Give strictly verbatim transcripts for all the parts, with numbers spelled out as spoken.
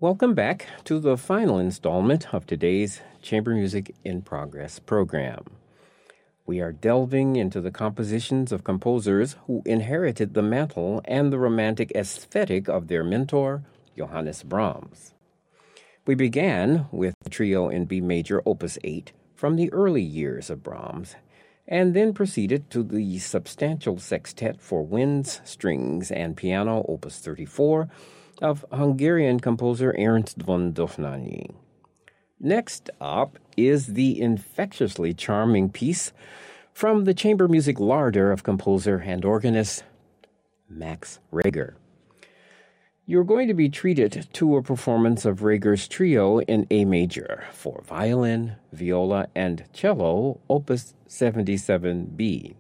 Welcome back to the final installment of today's Chamber Music in Progress program. We are delving into the compositions of composers who inherited the mantle and the romantic aesthetic of their mentor, Johannes Brahms. We began with the trio in B major, Opus eight, from the early years of Brahms, and then proceeded to the substantial sextet for winds, strings, and piano, Opus thirty-four, of Hungarian composer Ernst von Dohnányi. Next up is the infectiously charming piece from the chamber music larder of composer and organist Max Reger. You're going to be treated to a performance of Reger's trio in A major for violin, viola, and cello, Opus seventy-seven B.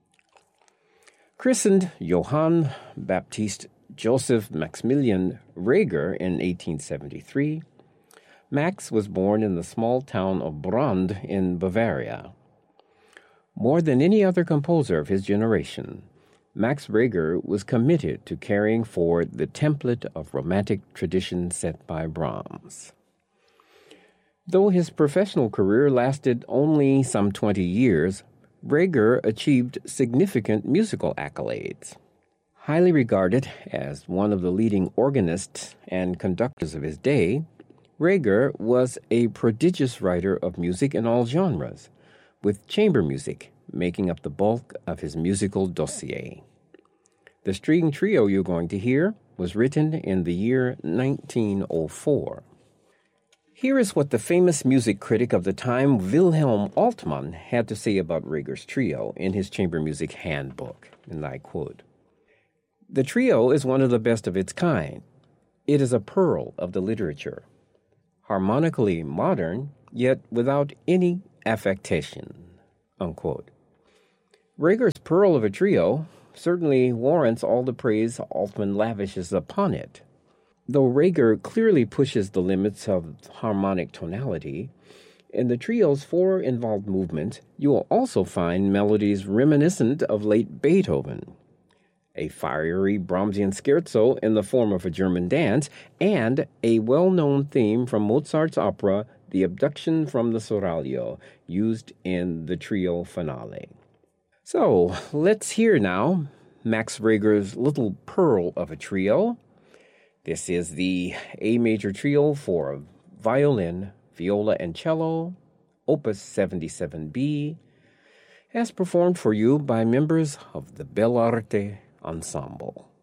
Christened Johann Baptist Joseph Maximilian Reger in eighteen seventy-three, Max was born in the small town of Brand in Bavaria. More than any other composer of his generation, Max Reger was committed to carrying forward the template of romantic tradition set by Brahms. Though his professional career lasted only some twenty years, Reger achieved significant musical accolades. Highly regarded as one of the leading organists and conductors of his day, Reger was a prodigious writer of music in all genres, with chamber music making up the bulk of his musical dossier. The string trio you're going to hear was written in the year nineteen oh four. Here is what the famous music critic of the time, Wilhelm Altmann, had to say about Reger's trio in his chamber music handbook, and I quote, "The trio is one of the best of its kind. It is a pearl of the literature, harmonically modern, yet without any affectation." Unquote. Reger's pearl of a trio certainly warrants all the praise Altmann lavishes upon it. Though Reger clearly pushes the limits of harmonic tonality, in the trio's four involved movements, you will also find melodies reminiscent of late Beethoven, a fiery Brahmsian scherzo in the form of a German dance, and a well-known theme from Mozart's opera, The Abduction from the Seraglio, used in the trio finale. So, let's hear now Max Reger's little pearl of a trio. This is the A major trio for violin, viola, and cello, Opus seventy-seven B, as performed for you by members of the Bell'Arte Ensemble.